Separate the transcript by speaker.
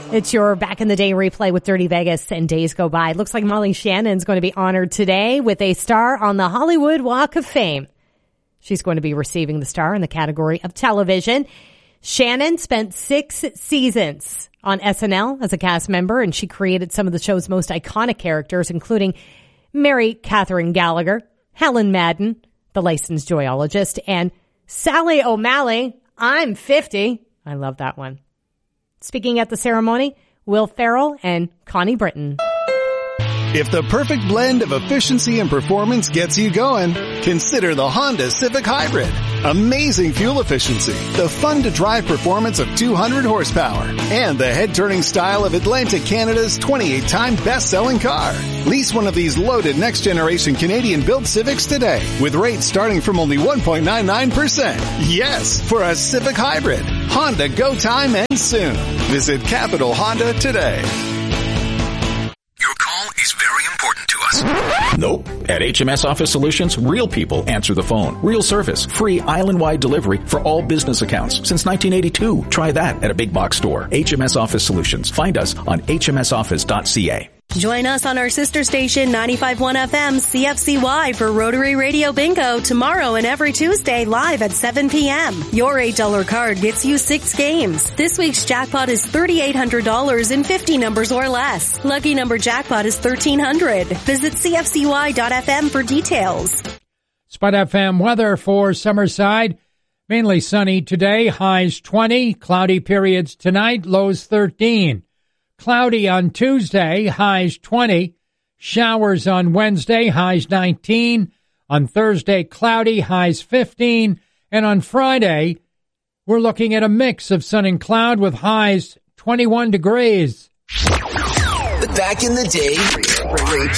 Speaker 1: It's your Back in the Day replay with Dirty Vegas and Days Go By. It looks like Molly Shannon's going to be honored today with a star on the Hollywood Walk of Fame. She's going to be receiving the star in the category of television. Shannon spent 6 seasons on SNL as a cast member, and she created some of the show's most iconic characters, including Mary Catherine Gallagher, Helen Madden, the licensed joyologist, and Sally O'Malley. I'm 50. I love that one. Speaking at the ceremony, Will Ferrell and Connie Britton.
Speaker 2: If the perfect blend of efficiency and performance gets you going, consider the Honda Civic Hybrid. Amazing fuel efficiency, the fun-to-drive performance of 200 horsepower, and the head-turning style of Atlantic Canada's 28-time best-selling car. Lease one of these loaded next-generation Canadian-built Civics today, with rates starting from only 1.99%. Yes, for a Civic Hybrid. Honda Go Time ends soon. Visit Capital Honda today.
Speaker 3: Your call is very important to us.
Speaker 4: Nope. At HMS Office Solutions, real people answer the phone. Real service. Free island-wide delivery for all business accounts since 1982. Try that at a big box store. HMS Office Solutions. Find us on hmsoffice.ca.
Speaker 5: Join us on our sister station 95.1 FM CFCY for Rotary Radio Bingo tomorrow and every Tuesday live at 7 p.m. Your $8 card gets you 6 games. This week's jackpot is $3,800 in 50 numbers or less. Lucky number jackpot is 1,300. Visit CFCY.FM for details.
Speaker 6: Spot FM weather for Summerside. Mainly sunny today, highs 20, cloudy periods tonight, lows 13. Cloudy on Tuesday, highs 20. Showers on Wednesday, highs 19. On Thursday, cloudy, highs 15. And on Friday, we're looking at a mix of sun and cloud with highs 21 degrees.
Speaker 3: The Back in the Day replay.